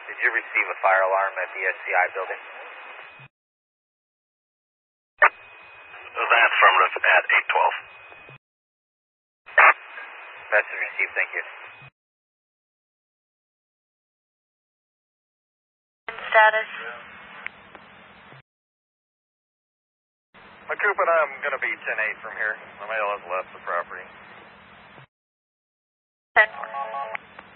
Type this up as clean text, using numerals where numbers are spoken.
Did you receive a fire alarm at the SCI building? That's affirmative at 812. Message received, thank you. Status. Coop and I'm going to be 10-8 from here. The male has left the property. 10-4.